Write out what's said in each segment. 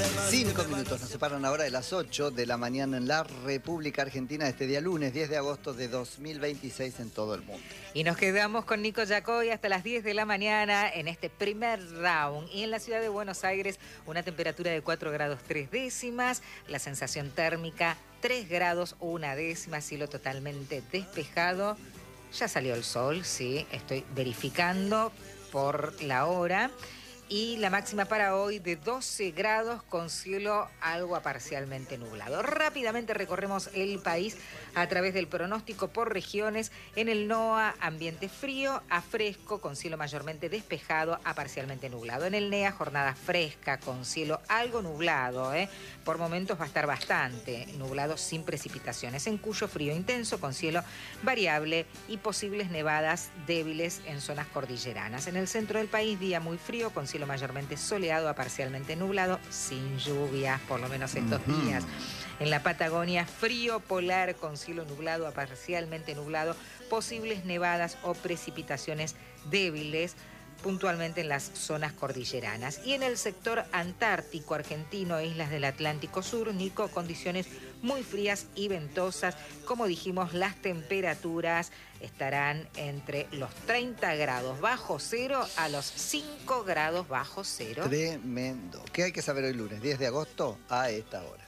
5 minutos nos separan ahora de las 8 de la mañana en la República Argentina, este día lunes 10 de agosto de 2026 en todo el mundo. Y nos quedamos con Nico Yacoy hasta las 10 de la mañana en este primer round. Y en la ciudad de Buenos Aires, una temperatura de 4 grados 3 décimas, la sensación térmica 3 grados 1 décima, cielo totalmente despejado. Ya salió el sol, sí, estoy verificando por la hora. Y la máxima para hoy de 12 grados con cielo algo parcialmente nublado. Rápidamente recorremos el país a través del pronóstico por regiones. En el NOA, ambiente frío a fresco con cielo mayormente despejado a parcialmente nublado. En el NEA, jornada fresca con cielo algo nublado. Por momentos va a estar bastante nublado sin precipitaciones. En Cuyo, frío intenso con cielo variable y posibles nevadas débiles en zonas cordilleranas. En el centro del país, día muy frío con cielo mayormente soleado a parcialmente nublado, sin lluvias, por lo menos estos días. En la Patagonia, frío polar con cielo nublado a parcialmente nublado, posibles nevadas o precipitaciones débiles, puntualmente en las zonas cordilleranas. Y en el sector antártico argentino, islas del Atlántico Sur, Nico, condiciones muy frías y ventosas. Como dijimos, las temperaturas estarán entre los 30 grados bajo cero a los 5 grados bajo cero. Tremendo. ¿Qué hay que saber hoy lunes 10 de agosto a esta hora?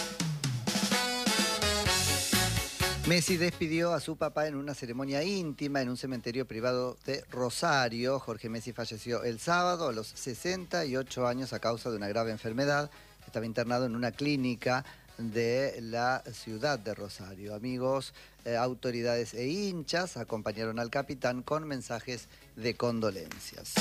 Messi despidió a su papá en una ceremonia íntima en un cementerio privado de Rosario. Jorge Messi falleció el sábado a los 68 años a causa de una grave enfermedad. Estaba internado en una clínica de la ciudad de Rosario. Amigos, autoridades e hinchas acompañaron al capitán con mensajes de condolencias.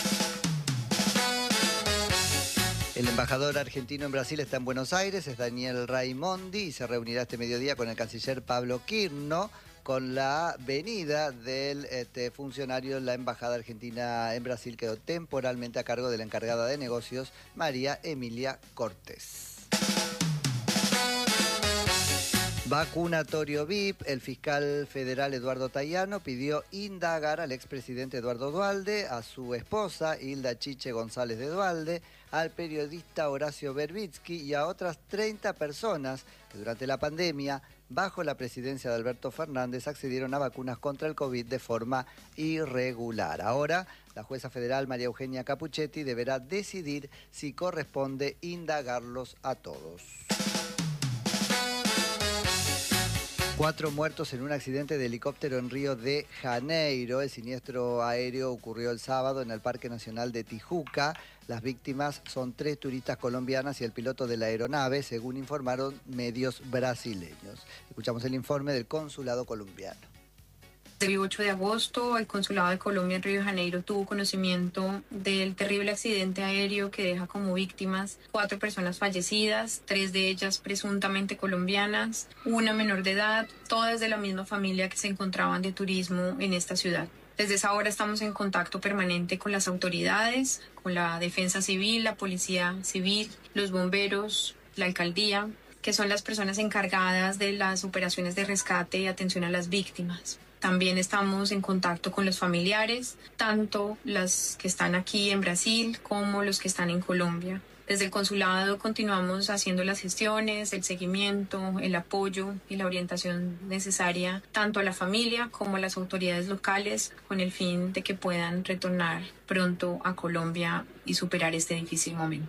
El embajador argentino en Brasil está en Buenos Aires, es Daniel Raimondi, y se reunirá este mediodía con el canciller Pablo Quirno con la venida del funcionario. La embajada argentina en Brasil quedó temporalmente a cargo de la encargada de negocios, María Emilia Cortés. Vacunatorio VIP. El fiscal federal Eduardo Tayano pidió indagar al expresidente Eduardo Duhalde, a su esposa Hilda Chiche González de Duhalde, al periodista Horacio Verbitsky y a otras 30 personas que durante la pandemia, bajo la presidencia de Alberto Fernández, accedieron a vacunas contra el COVID de forma irregular. Ahora, la jueza federal María Eugenia Capuchetti deberá decidir si corresponde indagarlos a todos. 4 muertos en un accidente de helicóptero en Río de Janeiro. El siniestro aéreo ocurrió el sábado en el Parque Nacional de Tijuca. Las víctimas son 3 turistas colombianas y el piloto de la aeronave, según informaron medios brasileños. Escuchamos el informe del consulado colombiano. El 8 de agosto, el Consulado de Colombia en Río de Janeiro tuvo conocimiento del terrible accidente aéreo que deja como víctimas 4 personas fallecidas, 3 de ellas presuntamente colombianas, una menor de edad, todas de la misma familia que se encontraban de turismo en esta ciudad. Desde esa hora estamos en contacto permanente con las autoridades, con la Defensa Civil, la Policía Civil, los bomberos, la alcaldía, que son las personas encargadas de las operaciones de rescate y atención a las víctimas. También estamos en contacto con los familiares, tanto los que están aquí en Brasil como los que están en Colombia. Desde el consulado continuamos haciendo las gestiones, el seguimiento, el apoyo y la orientación necesaria tanto a la familia como a las autoridades locales con el fin de que puedan retornar pronto a Colombia y superar este difícil momento.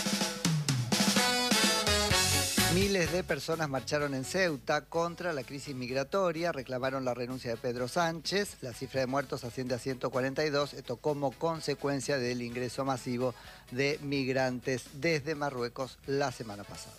Miles de personas marcharon en Ceuta contra la crisis migratoria, reclamaron la renuncia de Pedro Sánchez. La cifra de muertos asciende a 142, esto como consecuencia del ingreso masivo de migrantes desde Marruecos la semana pasada.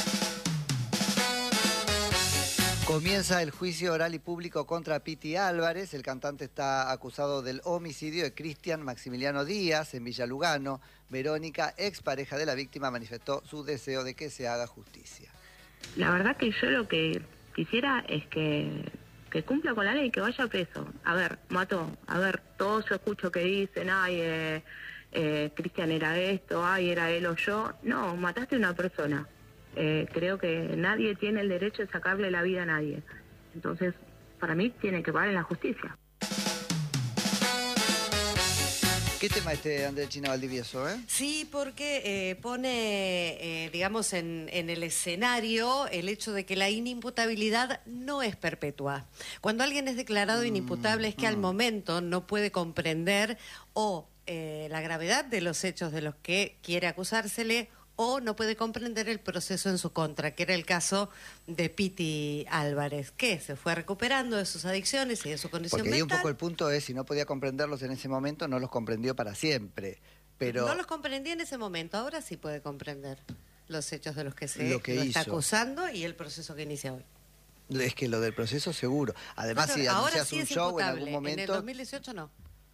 Comienza el juicio oral y público contra Piti Álvarez. El cantante está acusado del homicidio de Cristian Maximiliano Díaz en Villa Lugano. Verónica, expareja de la víctima, manifestó su deseo de que se haga justicia. La verdad que yo lo que quisiera es que cumpla con la ley, que vaya preso. A ver, mató. A ver, todos yo escucho que dicen, ay, Cristian era esto, ay, era él o yo. No, mataste a una persona. Creo que nadie tiene el derecho de sacarle la vida a nadie. Entonces, para mí tiene que pagar en la justicia. ¿Qué tema Andrea China Valdivieso, Sí, porque pone, digamos, en el escenario el hecho de que la inimputabilidad no es perpetua. Cuando alguien es declarado inimputable es que al momento no puede comprender o la gravedad de los hechos de los que quiere acusársele o no puede comprender el proceso en su contra, que era el caso de Piti Álvarez, que se fue recuperando de sus adicciones y de su condición Porque mental. ahí un poco el punto es, si no podía comprenderlos en ese momento, no los comprendió para siempre. Pero no los comprendía en ese momento, ahora sí puede comprender los hechos de los que se lo está acusando y el proceso que inicia hoy. Es que lo del proceso seguro. Además, Claro, si ahora anuncias sí un es show en imputable, algún momento... en el 2018 no.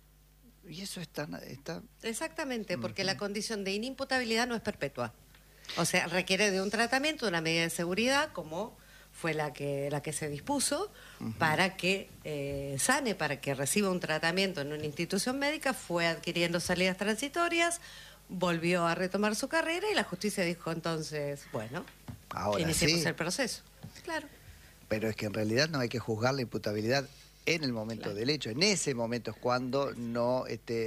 Y eso está... Exactamente, porque la condición de inimputabilidad no es perpetua. O sea, requiere de un tratamiento, de una medida de seguridad, como fue la que se dispuso, para que sane, para que reciba un tratamiento en una institución médica, fue adquiriendo salidas transitorias, volvió a retomar su carrera y la justicia dijo entonces, bueno, Ahora iniciemos sí. el proceso. Claro. Pero es que en realidad no hay que juzgar la imputabilidad en el momento del hecho. En ese momento es cuando no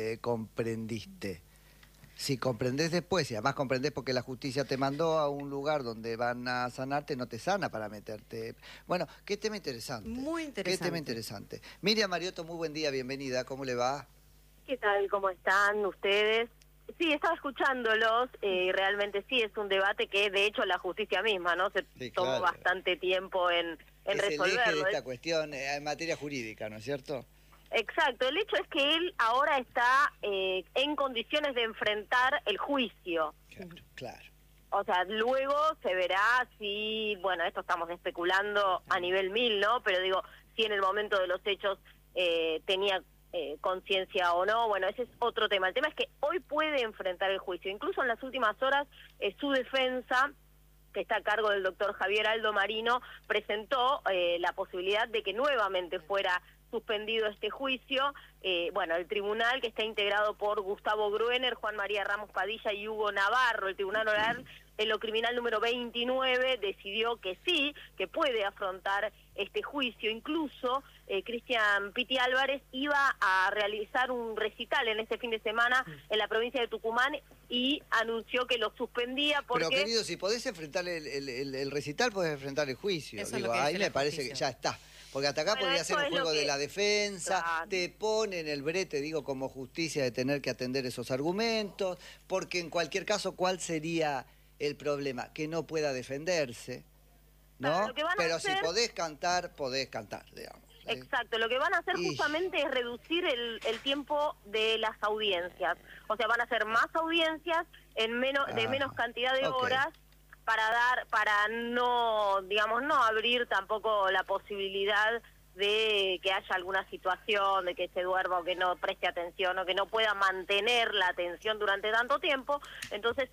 comprendiste. Si comprendés después, y además comprendés porque la justicia te mandó a un lugar donde van a sanarte, no te sana para meterte. Bueno, qué tema interesante. Muy interesante. Qué tema interesante. Miriam Mariotto, muy buen día, bienvenida. ¿Cómo le va? ¿Qué tal? ¿Cómo están ustedes? Sí, estaba escuchándolos, realmente sí, es un debate que de hecho la justicia misma, ¿no? Se tomó bastante tiempo en resolverlo. Es el eje de esta cuestión en materia jurídica, ¿no es cierto? Exacto, el hecho es que él ahora está en condiciones de enfrentar el juicio. Claro. O sea, luego se verá si, bueno, esto estamos especulando a nivel 1000, ¿no? Pero digo, si en el momento de los hechos tenía conciencia o no, bueno, ese es otro tema. El tema es que hoy puede enfrentar el juicio. Incluso en las últimas horas, su defensa, que está a cargo del doctor Javier Aldo Marino, presentó la posibilidad de que nuevamente fuera suspendido este juicio. Bueno, el tribunal, que está integrado por Gustavo Gruener, Juan María Ramos Padilla y Hugo Navarro, el Tribunal Oral en lo criminal número 29, decidió que sí, que puede afrontar este juicio. Incluso Cristian Piti Álvarez iba a realizar un recital en este fin de semana en la provincia de Tucumán y anunció que lo suspendía porque... Pero querido, si podés enfrentar el recital, podés enfrentar el juicio. Eso Digo, es lo que ahí dice me la parece justicia. que ya está. Porque hasta acá podría ser un juego de la defensa, te ponen el brete, digo, como justicia de tener que atender esos argumentos, porque en cualquier caso, ¿cuál sería el problema? Que no pueda defenderse, ¿no? Pero si podés cantar, digamos. Exacto, lo que van a hacer justamente es reducir el tiempo de las audiencias. O sea, van a hacer más audiencias en menos cantidad de horas, para no, digamos, no abrir tampoco la posibilidad de que haya alguna situación, de que se duerma o que no preste atención o que no pueda mantener la atención durante tanto tiempo. Entonces,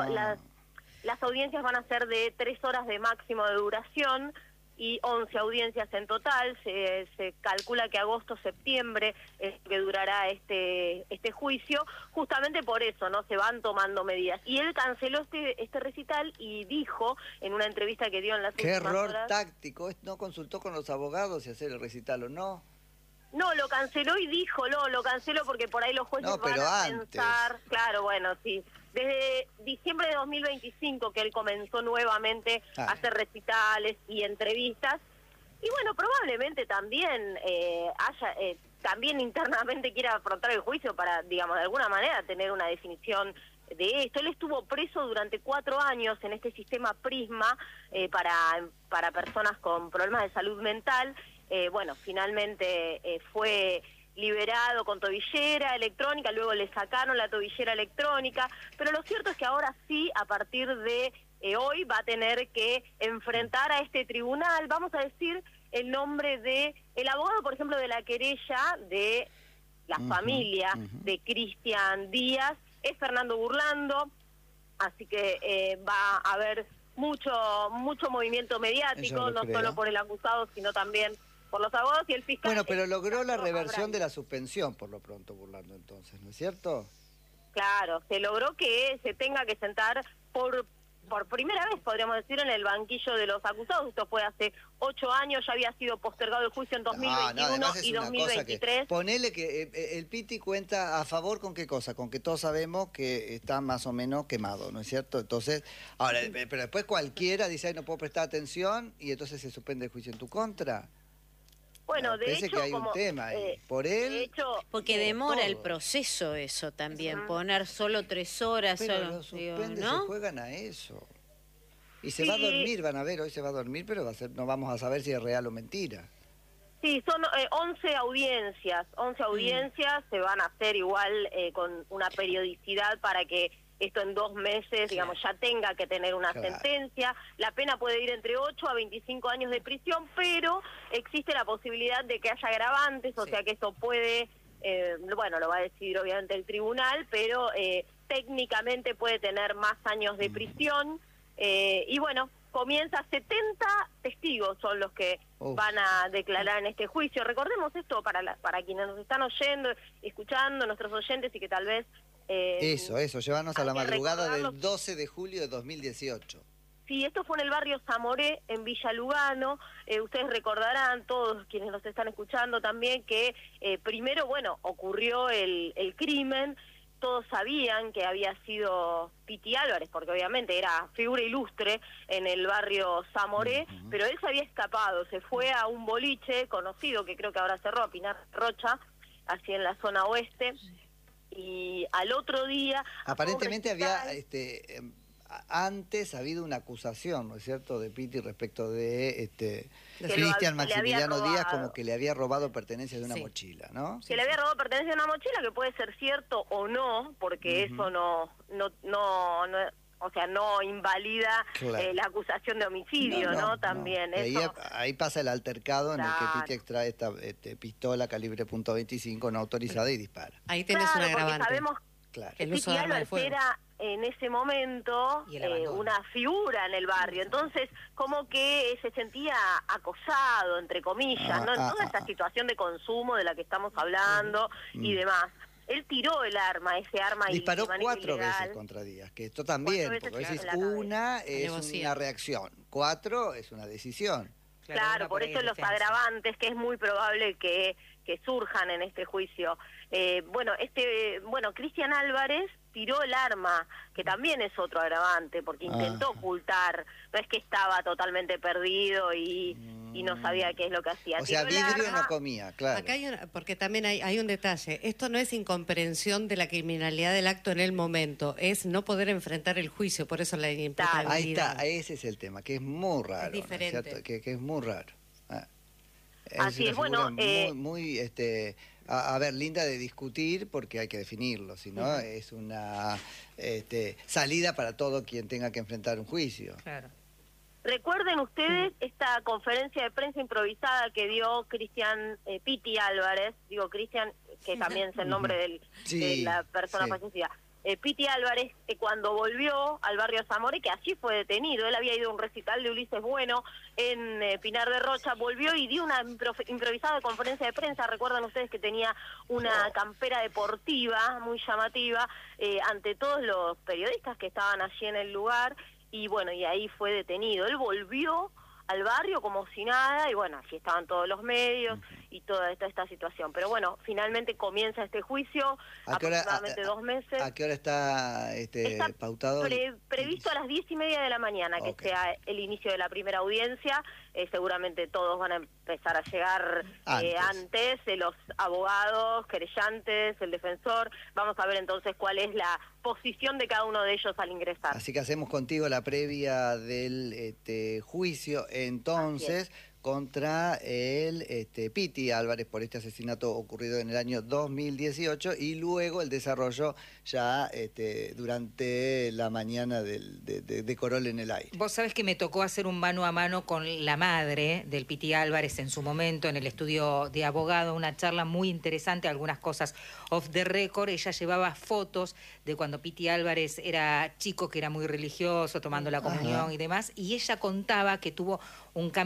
las audiencias van a ser de 3 horas de máximo de duración y 11 audiencias en total. Se calcula que agosto-septiembre es que durará este juicio. Justamente por eso, ¿no? Se van tomando medidas. Y él canceló este recital y dijo en una entrevista que dio en las últimas horas... ¡Qué error táctico! ¿No consultó con los abogados si hacer el recital o no? No, lo canceló y dijo, lo canceló porque por ahí los jueces van a pensar... Claro, bueno, sí. Desde diciembre de 2025 que él comenzó nuevamente a hacer recitales y entrevistas. Y bueno, probablemente también también internamente quiera afrontar el juicio para, digamos, de alguna manera tener una definición de esto. Él estuvo preso durante 4 años en este sistema Prisma para personas con problemas de salud mental. Bueno, finalmente fue liberado con tobillera electrónica, luego le sacaron la tobillera electrónica, pero lo cierto es que ahora sí, a partir de hoy, va a tener que enfrentar a este tribunal. Vamos a decir el nombre de el abogado, por ejemplo, de la querella de la familia de Cristian Díaz, es Fernando Burlando, así que va a haber mucho movimiento mediático, no solo por el acusado, sino también por los abogados y el fiscal. Bueno, pero logró la reversión de la suspensión, por lo pronto, Burlando, entonces, ¿no es cierto? Claro, se logró que se tenga que sentar por por primera vez, podríamos decir, en el banquillo de los acusados. Esto fue hace 8 años, ya había sido postergado el juicio en 2021 y 2023. Ponele que el Piti cuenta a favor con qué cosa, con que todos sabemos que está más o menos quemado, ¿no es cierto? Entonces, ahora, pero después cualquiera dice, ay, no puedo prestar atención, y entonces se suspende el juicio en tu contra. Bueno, de hecho, que hay un tema ahí. Por él, de hecho, porque demora el proceso eso también, poner solo 3 horas. Pero solo, los suspende, ¿no? se juegan a eso. Y se va a dormir, van a ver, hoy se va a dormir, pero no vamos a saber si es real o mentira. Sí, son 11 audiencias. 11 audiencias se van a hacer igual con una periodicidad para que esto en 2 meses, digamos, ya tenga que tener una sentencia. La pena puede ir entre 8 a 25 años de prisión, pero existe la posibilidad de que haya agravantes, o sea que esto puede, bueno, lo va a decidir obviamente el tribunal, pero técnicamente puede tener más años de prisión. Y bueno, comienza 70 testigos son los que van a declarar en este juicio. Recordemos esto para quienes nos están oyendo, escuchando, nuestros oyentes, y que tal vez... Eso, llevarnos a la madrugada del 12 de julio de 2018. Sí, esto fue en el barrio Zamoré, en Villa Lugano. Ustedes recordarán, todos quienes nos están escuchando también, que primero, bueno, ocurrió el crimen. Todos sabían que había sido Piti Álvarez, porque obviamente era figura ilustre en el barrio Zamoré, pero él se había escapado, se fue a un boliche conocido, que creo que ahora cerró, a Pinar Rocha, así en la zona oeste. Y al otro día... Aparentemente había, antes ha habido una acusación, ¿no es cierto?, de Piti respecto de Cristian Maximiliano Díaz, como que le había robado pertenencias de una mochila, ¿no? Que le había robado pertenencias de una mochila, que puede ser cierto o no, porque eso no, o sea, no invalida la acusación de homicidio, ¿no? También. Eso... Ahí pasa el altercado en el que Piti extrae esta pistola calibre .25 no autorizada y dispara. Ahí tenés un agravante. Sabemos que Piti Álvarez era en ese momento una figura en el barrio, entonces como que se sentía acosado, entre comillas, ¿no? En toda esta situación de consumo de la que estamos hablando y demás. Él tiró el arma, ese arma disparó 4 veces contra Díaz, que esto también, porque decís, una es una reacción, 4 es una decisión. Claro, por eso los agravantes, que es muy probable que surjan en este juicio. Bueno, Cristian Álvarez tiró el arma, que también es otro agravante, porque intentó ocultar, no es que estaba totalmente perdido y no sabía qué es lo que hacía. O sea, vidrio no comía, claro. Acá porque también hay un detalle, esto no es incomprensión de la criminalidad del acto en el momento, es no poder enfrentar el juicio, por eso la inimputabilidad. Ahí está, ese es el tema, que es muy raro. Es diferente. ¿No es cierto? Que es muy raro. Así es, bueno... muy a ver, linda de discutir, porque hay que definirlo, si no es una salida para todo quien tenga que enfrentar un juicio. Claro. Recuerden ustedes esta conferencia de prensa improvisada que dio Cristian Piti Álvarez, digo Cristian, que también es el nombre de la persona fallecida. Piti Álvarez, cuando volvió al barrio Zamoré, que allí fue detenido, él había ido a un recital de Ulises Bueno en Pinar de Rocha, volvió y dio una improvisada conferencia de prensa. Recuerdan ustedes que tenía una campera deportiva muy llamativa ante todos los periodistas que estaban allí en el lugar, y bueno, y ahí fue detenido. Él volvió al barrio como si nada, y bueno, allí estaban todos los medios y toda esta situación. Pero bueno, finalmente comienza este juicio, aproximadamente 2 meses. ¿A qué hora está pautado? Previsto a las 10:30 de la mañana, que sea el inicio de la primera audiencia. Seguramente todos van a empezar a llegar antes, los abogados, querellantes, el defensor. Vamos a ver entonces cuál es la posición de cada uno de ellos al ingresar. Así que hacemos contigo la previa del juicio, entonces, contra el Piti Álvarez por este asesinato ocurrido en el año 2018, y luego el desarrollo ya durante la mañana de Corol en el aire. Vos sabés que me tocó hacer un mano a mano con la madre del Piti Álvarez en su momento en el estudio de abogado, una charla muy interesante, algunas cosas off the record. Ella llevaba fotos de cuando Piti Álvarez era chico, que era muy religioso, tomando la comunión y demás, y ella contaba que tuvo un cambio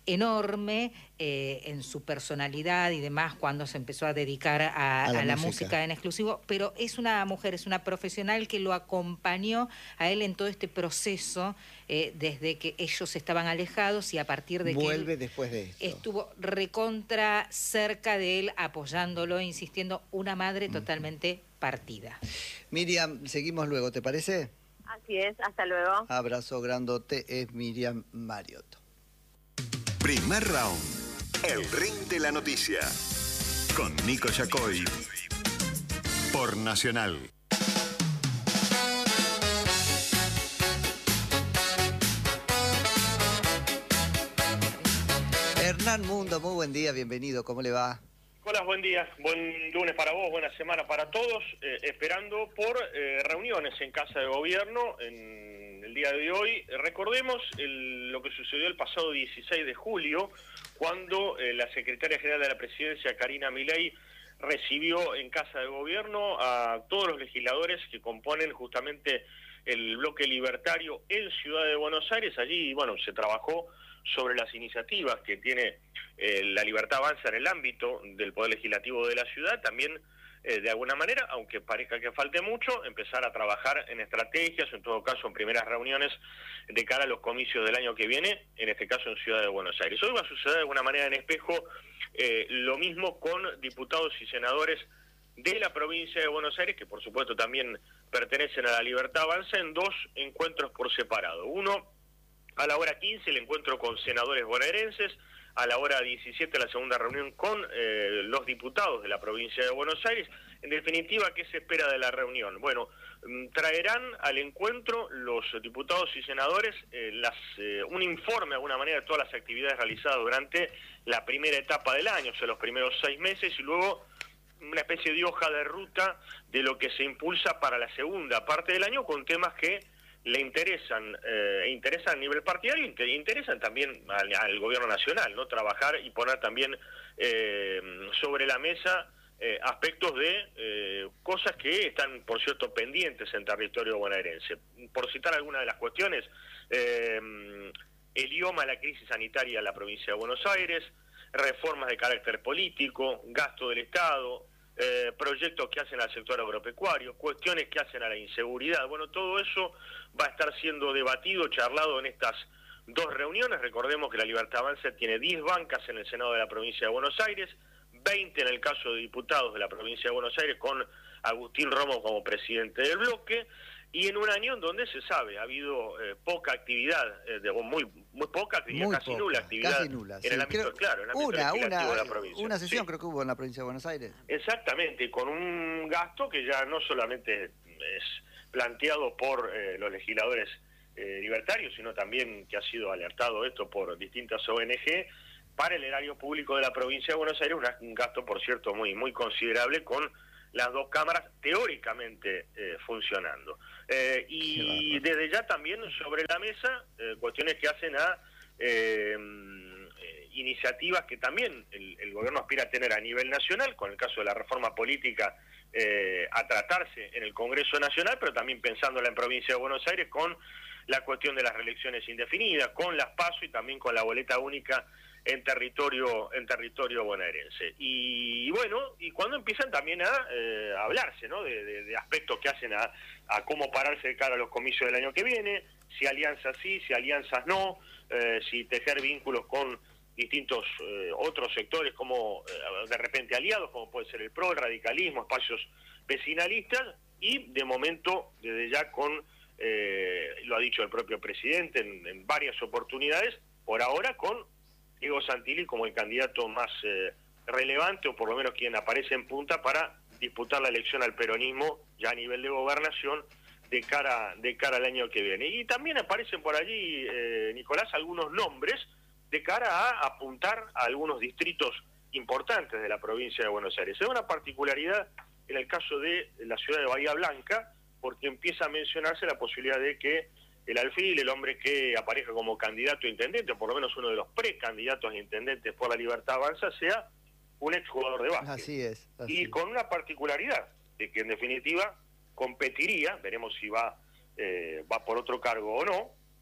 enorme en su personalidad y demás cuando se empezó a dedicar a la música en exclusivo, pero es una mujer, es una profesional que lo acompañó a él en todo este proceso desde que ellos estaban alejados y a partir de vuelve después de esto. Estuvo recontra cerca de él, apoyándolo, insistiendo, una madre totalmente partida. Miriam, seguimos luego, ¿te parece? Así es, hasta luego. Abrazo grandote, es Miriam Mariotto. Primer round, el ring de la noticia, con Nico Yacoy, por Nacional. Hernán Mundo, muy buen día, bienvenido, ¿cómo le va? Hola, buen día, buen lunes para vos, buena semana para todos, esperando por reuniones en Casa de Gobierno en el día de hoy. Recordemos lo que sucedió el pasado 16 de julio, cuando la secretaria general de la Presidencia, Karina Milei, recibió en Casa de Gobierno a todos los legisladores que componen justamente el bloque libertario en Ciudad de Buenos Aires. Allí, bueno, se trabajó sobre las iniciativas que tiene la Libertad Avanza en el ámbito del Poder Legislativo de la ciudad, también de alguna manera, aunque parezca que falte mucho, empezar a trabajar en estrategias, en todo caso en primeras reuniones de cara a los comicios del año que viene, en este caso en Ciudad de Buenos Aires. Hoy va a suceder de alguna manera en espejo lo mismo con diputados y senadores de la provincia de Buenos Aires, que por supuesto también pertenecen a la Libertad Avanza, en dos encuentros por separado. Uno, a la hora 15, el encuentro con senadores bonaerenses, a la hora 17, la segunda reunión con los diputados de la provincia de Buenos Aires. En definitiva, ¿qué se espera de la reunión? Bueno, traerán al encuentro los diputados y senadores un informe, de alguna manera, de todas las actividades realizadas durante la primera etapa del año, o sea, los primeros 6 meses, y luego una especie de hoja de ruta de lo que se impulsa para la segunda parte del año, con temas que le interesan a nivel partidario y interesan también al gobierno nacional, ¿no? Trabajar y poner también sobre la mesa aspectos de cosas que están, por cierto, pendientes en territorio bonaerense. Por citar algunas de las cuestiones, el idioma, la crisis sanitaria en la provincia de Buenos Aires, reformas de carácter político, gasto del Estado, proyectos que hacen al sector agropecuario, cuestiones que hacen a la inseguridad. Bueno, todo eso va a estar siendo debatido, charlado en estas dos reuniones. Recordemos que la Libertad Avanza tiene 10 bancas en el Senado de la provincia de Buenos Aires, 20 en el caso de diputados de la provincia de Buenos Aires, con Agustín Romo como presidente del bloque, y en un año en donde se sabe, ha habido poca actividad, muy poca actividad, casi nula actividad en el ámbito, claro, en el ámbito legislativo de la provincia. Una sesión creo que hubo en la provincia de Buenos Aires. Exactamente, con un gasto que ya no solamente es planteado por los legisladores libertarios, sino también que ha sido alertado esto por distintas ONG, para el erario público de la provincia de Buenos Aires, un gasto, por cierto, muy considerable, con las dos cámaras teóricamente funcionando. Y desde ya también sobre la mesa cuestiones que hacen a iniciativas que también el gobierno aspira a tener a nivel nacional, con el caso de la reforma política a tratarse en el Congreso Nacional, pero también pensándola en provincia de Buenos Aires, con la cuestión de las reelecciones indefinidas, con las PASO y también con la boleta única en territorio bonaerense. Y bueno, y cuando empiezan también a hablarse, ¿no?, de aspectos que hacen a cómo pararse de cara a los comicios del año que viene, si alianzas sí, si alianzas no, si tejer vínculos con distintos otros sectores, como de repente aliados, como puede ser el PRO, el radicalismo, espacios vecinalistas, y de momento, desde ya con, lo ha dicho el propio presidente en varias oportunidades, por ahora con Diego Santilli como el candidato más relevante, o por lo menos quien aparece en punta para disputar la elección al peronismo ya a nivel de gobernación de cara al año que viene. Y también aparecen por allí, Nicolás, algunos nombres de cara a apuntar a algunos distritos importantes de la provincia de Buenos Aires. Es una particularidad en el caso de la ciudad de Bahía Blanca, porque empieza a mencionarse la posibilidad de que el alfil, el hombre que aparezca como candidato a intendente, o por lo menos uno de los precandidatos a intendentes por la Libertad Avanza, sea un exjugador de básquet. Así es. Y con una particularidad, de que en definitiva competiría, veremos si va por otro cargo o no,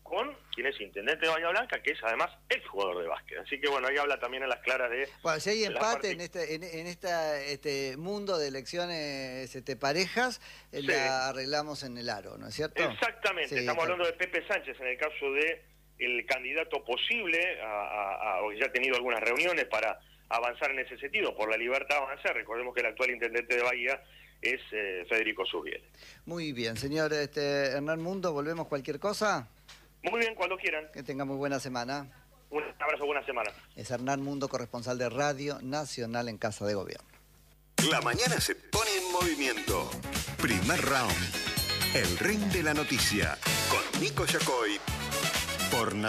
con quien es intendente de Bahía Blanca, que es además exjugador de básquet. Así que bueno, ahí habla también a las claras de... Bueno, si hay empate en este mundo de elecciones parejas, sí, la arreglamos en el aro, ¿no es cierto? Exactamente, sí, estamos hablando de Pepe Sánchez en el caso de el candidato posible, o ya ha tenido algunas reuniones para avanzar en ese sentido, por la libertad avanzar. Recordemos que el actual intendente de Bahía es Federico Susbiel. Muy bien, señor Hernán Mundo, ¿volvemos cualquier cosa? Muy bien, cuando quieran. Que tenga muy buena semana. Un abrazo, buena semana. Es Hernán Mundo, corresponsal de Radio Nacional en Casa de Gobierno. La mañana se pone en movimiento. Primer round. El ring de la noticia. Con Nico Yacoy. Por